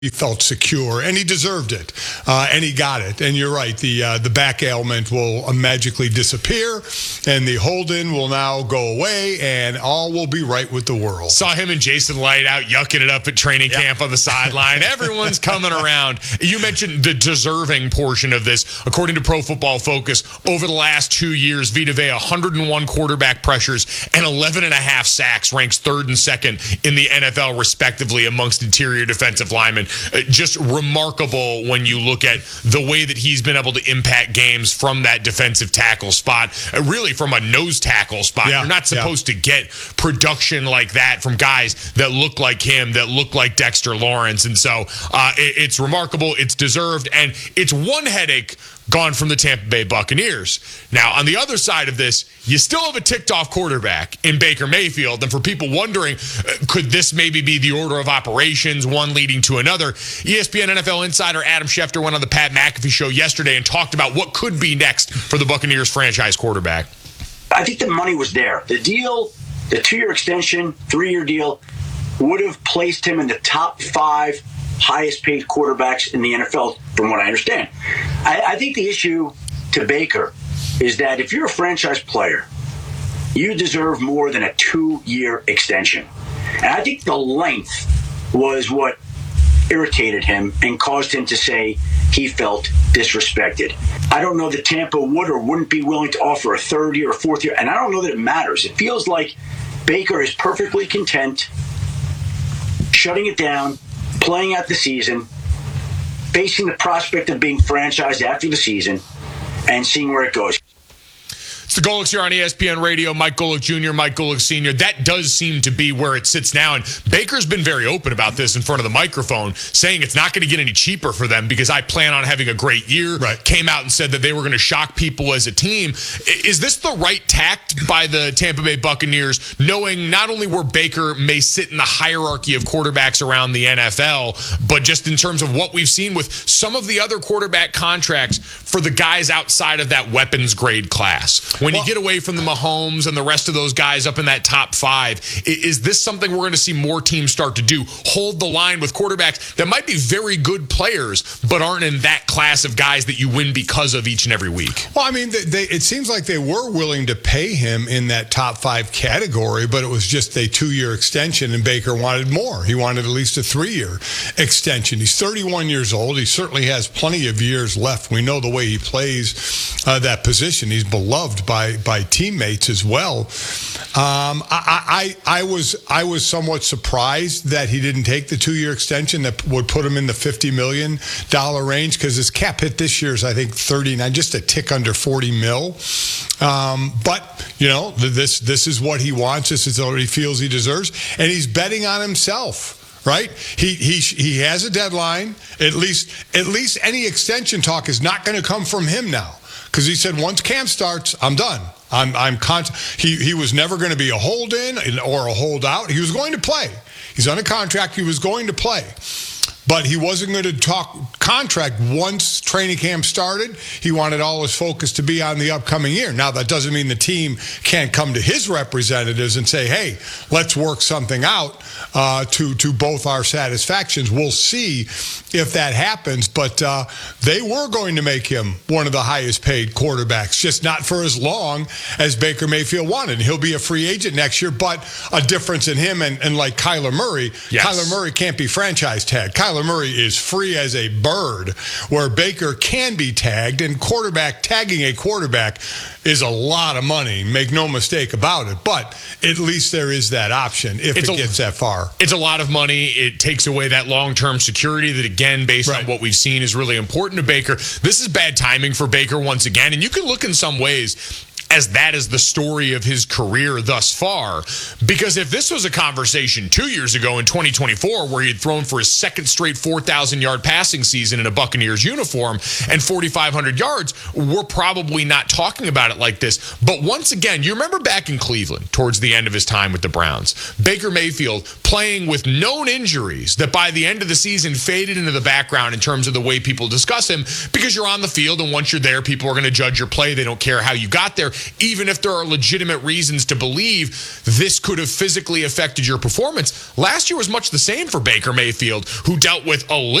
He felt secure, and he deserved it, and he got it. And you're right, the back ailment will magically disappear, and the Holden will now go away, and all will be right with the world. Saw him and Jason Light out yucking it up at training camp on the sideline. Everyone's coming around. You mentioned the deserving portion of this. According to Pro Football Focus, over the last 2 years, Vita Vea, 101 quarterback pressures and 11.5 sacks, ranks third and second in the NFL, respectively, amongst interior defensive linemen. Just remarkable when you look at the way that he's been able to impact games from that defensive tackle spot, really from a nose tackle spot. You're not supposed to get production like that from guys that look like him, that look like Dexter Lawrence. And so it's remarkable, it's deserved, and it's one headache gone from the Tampa Bay Buccaneers. Now, on the other side of this, you still have a ticked-off quarterback in Baker Mayfield. And for people wondering, could this maybe be the order of operations, one leading to another? ESPN NFL insider Adam Schefter went on the Pat McAfee show yesterday and talked about what could be next for the Buccaneers franchise quarterback. I think the money was there. The deal, the 2-year extension, 3-year deal, would have placed him in the top 5 highest paid quarterbacks in the NFL, from what I understand. I think the issue to Baker is that if you're a franchise player, you deserve more than a 2-year extension. And I think the length was what irritated him and caused him to say he felt disrespected. I don't know that Tampa would or wouldn't be willing to offer a 3rd year or 4th year, and I don't know that it matters. It feels like Baker is perfectly content shutting it down, playing out the season, facing the prospect of being franchised after the season, and seeing where it goes. It's the Golics here on ESPN Radio. Mike Golic Jr., Mike Golic Sr. That does seem to be where it sits now. And Baker's been very open about this in front of the microphone, saying it's not going to get any cheaper for them because I plan on having a great year. Right. Came out and said that they were going to shock people as a team. Is this the right tact by the Tampa Bay Buccaneers, knowing not only where Baker may sit in the hierarchy of quarterbacks around the NFL, but just in terms of what we've seen with some of the other quarterback contracts for the guys outside of that weapons grade class? When you get away from the Mahomes and the rest of those guys up in that top 5, is this something we're going to see more teams start to do? Hold the line with quarterbacks that might be very good players, but aren't in that class of guys that you win because of each and every week? Well, I mean, it seems like they were willing to pay him in that top 5 category, but it was just a 2-year extension, and Baker wanted more. He wanted at least a 3-year extension. He's 31 years old. He certainly has plenty of years left. We know the way he plays that position. He's beloved by teammates as well. I was somewhat surprised that he didn't take the 2-year extension that would put him in the $50 million range, because his cap hit this year is, I think, 39, just a tick under 40 mil. But you know, this is what he wants. This is what he feels he deserves, and he's betting on himself. Right? He has a deadline. At least any extension talk is not going to come from him now, because he said once camp starts, I'm done. He was never going to be a hold-in or a holdout. He was going to play. He's on a contract. He was going to play. But he wasn't going to talk contract once training camp started. He wanted all his focus to be on the upcoming year. Now, that doesn't mean the team can't come to his representatives and say, hey, let's work something out to both our satisfactions. We'll see if that happens. But they were going to make him one of the highest paid quarterbacks, just not for as long as Baker Mayfield wanted. He'll be a free agent next year, but a difference in him and like Kyler Murray. Yes. Kyler Murray can't be franchise tagged. Kyler Murray is free as a bird, where Baker can be tagged, and tagging a quarterback is a lot of money. Make no mistake about it. But at least there is that option if it gets that far. It's a lot of money. It takes away that long-term security that, again, based on what we've seen, is really important to Baker. This is bad timing for Baker once again, and you can look in some ways as that is the story of his career thus far. Because if this was a conversation 2 years ago in 2024 where he had thrown for his second straight 4,000-yard passing season in a Buccaneers uniform and 4,500 yards, we're probably not talking about it like this. But once again, you remember back in Cleveland towards the end of his time with the Browns, Baker Mayfield playing with known injuries that by the end of the season faded into the background in terms of the way people discuss him, because you're on the field, and once you're there, people are going to judge your play. They don't care how you got there. even if there are legitimate reasons to believe this could have physically affected your performance. Last year was much the same for Baker Mayfield, who dealt with a